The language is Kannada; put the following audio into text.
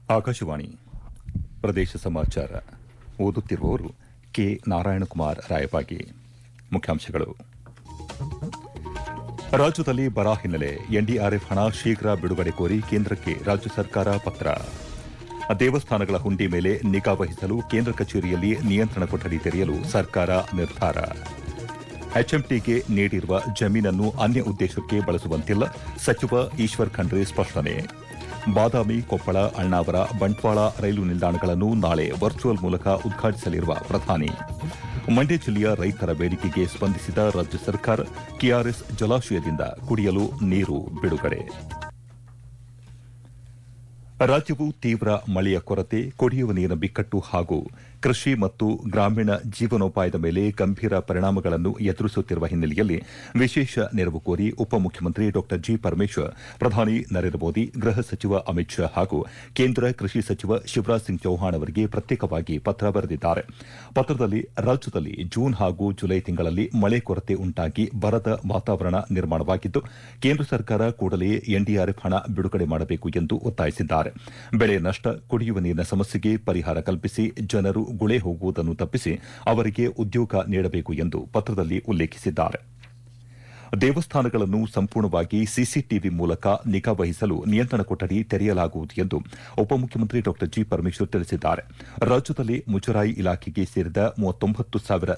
ಆಕಾಶವಾಣಿ ಪ್ರದೇಶ ಸಮಾಚಾರ ಓದುತ್ತಿರುವವರು ಕೆ ನಾರಾಯಣಕುಮಾರ್ ರಾಯಬಾಗಿ. ಮುಖ್ಯಾಂಶಗಳು. ರಾಜ್ಯದಲ್ಲಿ ಬರ ಹಿನ್ನೆಲೆ ಎನ್ಡಿಆರ್ಎಫ್ ಹಣ ಶೀಘ್ರ ಬಿಡುಗಡೆ ಕೋರಿ ಕೇಂದ್ರಕ್ಕೆ ರಾಜ್ಯ ಸರ್ಕಾರ ಪತ್ರ. ದೇವಸ್ಥಾನಗಳ ಹುಂಡಿ ಮೇಲೆ ನಿಗಾ ವಹಿಸಲು ಕೇಂದ್ರ ಕಚೇರಿಯಲ್ಲಿ ನಿಯಂತ್ರಣ ಕೊಠಡಿ ತೆರೆಯಲು ಸರ್ಕಾರ ನಿರ್ಧಾರ. ಎಚ್ಎಂಟಿಗೆ ನೀಡಿರುವ ಜಮೀನನ್ನು ಅನ್ಯ ಉದ್ದೇಶಕ್ಕೆ ಬಳಸುವಂತಿಲ್ಲ, ಸಚಿವ ಈಶ್ವರ್ ಖಂಡ್ರೆ ಸ್ಪಷ್ಟನೆ. ಬಾದಾಮಿ, ಕೊಪ್ಪಳ, ಅಣ್ಣಾವರ, ಬಂಟ್ವಾಳ ರೈಲು ನಿಲ್ದಾಣಗಳನ್ನು ನಾಳೆ ವರ್ಚುವಲ್ ಮೂಲಕ ಉದ್ಘಾಟಿಸಲಿರುವ ಪ್ರಧಾನಿ. ಮಂಡ್ಯ ಜಿಲ್ಲೆಯ ರೈತರ ಬೇಡಿಕೆಗೆ ಸ್ಪಂದಿಸಿದ ರಾಜ್ಯ ಸರ್ಕಾರ, ಕೆಆರ್ಎಸ್ ಜಲಾಶಯದಿಂದ ಕುಡಿಯಲು ನೀರು ಬಿಡುಗಡೆ. ರಾಜ್ಯವು ತೀವ್ರ ಮಳೆಯ ಕೊರತೆ, ಕುಡಿಯುವ ನೀರಿನ ಬಿಕ್ಕಟ್ಟು ಹಾಗೂ ಕೃಷಿ ಮತ್ತು ಗ್ರಾಮೀಣ ಜೀವನೋಪಾಯದ ಮೇಲೆ ಗಂಭೀರ ಪರಿಣಾಮಗಳನ್ನು ಎದುರಿಸುತ್ತಿರುವ ಹಿನ್ನೆಲೆಯಲ್ಲಿ ವಿಶೇಷ ನೆರವು ಕೋರಿ ಉಪಮುಖ್ಯಮಂತ್ರಿ ಡಾ ಜಿ ಪರಮೇಶ್ವರ್ ಪ್ರಧಾನಿ ನರೇಂದ್ರ ಮೋದಿ, ಗೃಹ ಸಚಿವ ಅಮಿತ್ ಶಾ ಹಾಗೂ ಕೇಂದ್ರ ಕೃಷಿ ಸಚಿವ ಶಿವರಾಜ್ ಸಿಂಗ್ ಚೌಹಾಣ್ ಅವರಿಗೆ ಪ್ರತ್ಯೇಕವಾಗಿ ಪತ್ರ ಬರೆದಿದ್ದಾರೆ. ಪತ್ರದಲ್ಲಿ ರಾಜ್ಯದಲ್ಲಿ ಜೂನ್ ಹಾಗೂ ಜುಲೈ ತಿಂಗಳಲ್ಲಿ ಮಳೆ ಕೊರತೆ ಉಂಟಾಗಿ ಬರದ ವಾತಾವರಣ ನಿರ್ಮಾಣವಾಗಿದ್ದು, ಕೇಂದ್ರ ಸರ್ಕಾರ ಕೂಡಲೇ ಎನ್ಡಿಆರ್ಎಫ್ ಹಣ ಬಿಡುಗಡೆ ಮಾಡಬೇಕು ಎಂದು ಒತ್ತಾಯಿಸಿದ್ದಾರೆ. ಬೆಳೆ ನಷ್ಟ, ಕುಡಿಯುವ ನೀರಿನ ಸಮಸ್ಯೆಗೆ ಪರಿಹಾರ ಕಲ್ಪಿಸಿ ಜನರು ಗುಳೆ ಹೋಗುವುದನ್ನು ತಪ್ಪಿಸಿ ಅವರಿಗೆ ಉದ್ಯೋಗ ನೀಡಬೇಕು ಎಂದು ಪತ್ರದಲ್ಲಿ ಉಲ್ಲೇಖಿಸಿದ್ದಾರೆ. ದೇವಸ್ಥಾನಗಳನ್ನು ಸಂಪೂರ್ಣವಾಗಿ ಸಿಸಿಟಿವಿ ಮೂಲಕ ನಿಗಾ ವಹಿಸಲು ನಿಯಂತ್ರಣ ಕೊಠಡಿ ತೆರೆಯಲಾಗುವುದು ಎಂದು ಉಪಮುಖ್ಯಮಂತ್ರಿ ಡಾ ಜಿ ಪರಮೇಶ್ವರ್ ತಿಳಿಸಿದ್ದಾರೆ. ರಾಜ್ಯದಲ್ಲಿ ಮುಜರಾಯಿ ಇಲಾಖೆಗೆ ಸೇರಿದ 39,000